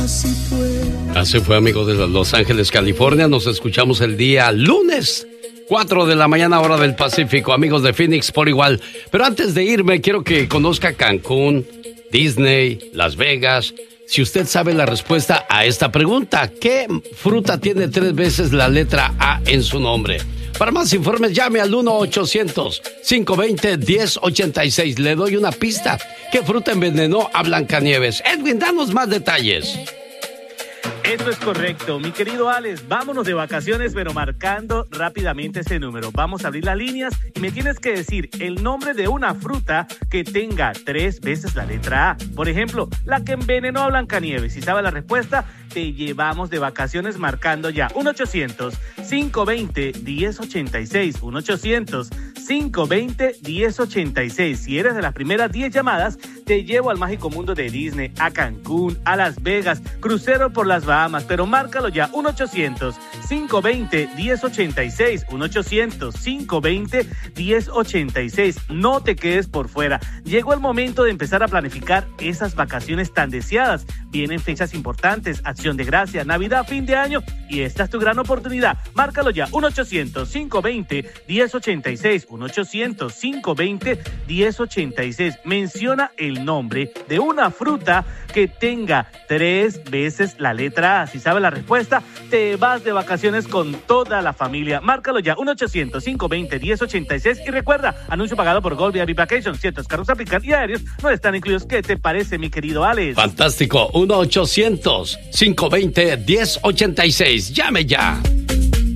Así fue, amigo de Los Ángeles, California. Nos escuchamos el día lunes, 4 de la mañana, hora del Pacífico. Amigos de Phoenix, por igual. Pero antes de irme, quiero que conozca Cancún, Disney, Las Vegas. Si usted sabe la respuesta a esta pregunta, ¿qué fruta tiene 3 veces la letra A en su nombre? Para más informes, llame al 1-800-520-1086. Le doy una pista. ¿Qué fruta envenenó a Blancanieves? Edwin, danos más detalles. Esto es correcto, mi querido Alex. Vámonos de vacaciones, pero marcando rápidamente ese número. Vamos a abrir las líneas y me tienes que decir el nombre de una fruta que tenga 3 veces la letra A. Por ejemplo, la que envenenó a Blancanieves. Si sabes la respuesta, te llevamos de vacaciones marcando ya. 1-800-520-1086. 1-800-520-1086. Si eres de las primeras 10 llamadas, te llevo al mágico mundo de Disney, a Cancún, a Las Vegas, crucero por las Bahamas, pero márcalo ya. 1-800-520-1086. 1-800-520-1086. No te quedes por fuera. Llegó el momento de empezar a planificar esas vacaciones tan deseadas. Vienen fechas importantes, Acción de Gracia, Navidad, fin de año, y esta es tu gran oportunidad. Márcalo ya. 1-800-520-1086. 1-800-520-1086. Menciona el nombre de una fruta que tenga 3 veces la letra A. Si sabes la respuesta, te vas de vacaciones con toda la familia. Márcalo ya. 1-800-520-1086. Y recuerda, anuncio pagado por Gold VIP Vacations. Ciertos carros aplican y aéreos no están incluidos. ¿Qué te parece, mi querido Alex? Fantástico. 1-800-520-1086. Llame ya.